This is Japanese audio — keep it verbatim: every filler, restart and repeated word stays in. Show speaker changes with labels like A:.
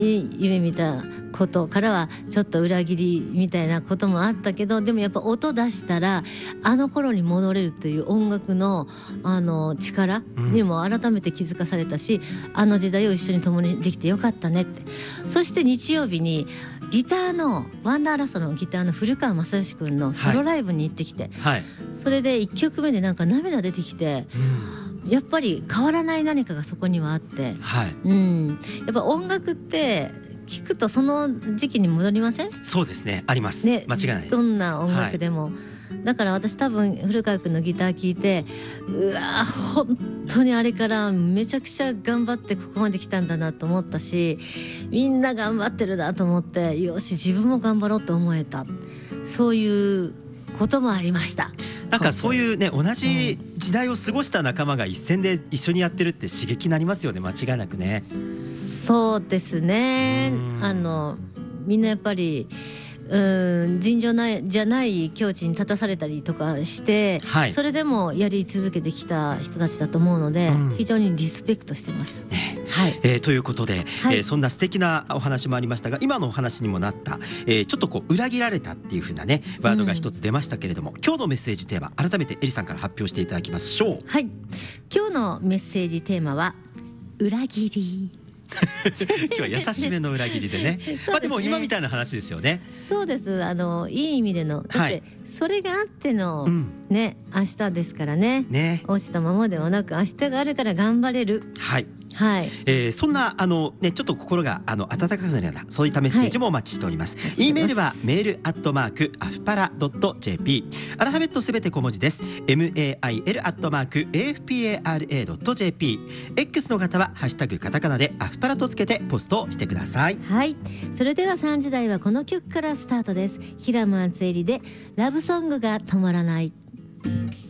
A: 夢見たことからはちょっと裏切りみたいなこともあったけど、でもやっぱ音出したらあの頃に戻れるという音楽のあの力にも改めて気づかされたし、うん、あの時代を一緒に共にできてよかったねって。そして日曜日にギターのワンダーラストのギターの古川正義君のソロライブに行ってきて、はいはい、それでいっきょくめでなんか涙出てきて、うん、やっぱり変わらない何かがそこにはあって、はい、うん、やっぱ音楽って聞くとその時期に戻りません？
B: そうですね、あります、ね、間違いないです。
A: どんな音楽でも、はい、だから私多分古川君のギター聴いて、うわ本当にあれからめちゃくちゃ頑張ってここまで来たんだなと思ったし、みんな頑張ってるなと思って、よし自分も頑張ろうと思えた、そういうこともありました。
B: なんかそういうね、同じ時代を過ごした仲間が一線で一緒にやってるって刺激になりますよね、間違いなくね。
A: そうですね、あのみんなやっぱりうん尋常ないじゃない境地に立たされたりとかして、はい、それでもやり続けてきた人たちだと思うので、うん、非常にリスペクトしてます、ね。
B: はい、えー、ということで、はい、えー、そんな素敵なお話もありましたが、今のお話にもなった、えー、ちょっとこう裏切られたっていう風なねワードが一つ出ましたけれども、うん、今日のメッセージテーマ改めてエリさんから発表していただきましょう。
A: はい、今日のメッセージテーマは裏切り
B: 今日は優しめの裏切りでねでまあでも今みたいな話ですよね。
A: そうです、あのいい意味での、だってそれがあっての、はい、ね、明日ですからね。ね、落ちたままではなく明日があるから頑張れる。はいはい、え
B: ー、そんなあの、ね、ちょっと心があの温かくなるようなそういったメッセージもお待ちしております、はい、E メールはメールアットマークアフパラドット ジェーピー、 アルファベットすべて小文字です。 メール アットマーク エーエフピーエーアールエードット ジェーピー、 X の方はハッシュタグカタカナでアフパラとつけてポストをしてください。
A: はい、それではさんじ台はこの曲からスタートです。平間厚恵里でラブソングが止まらない。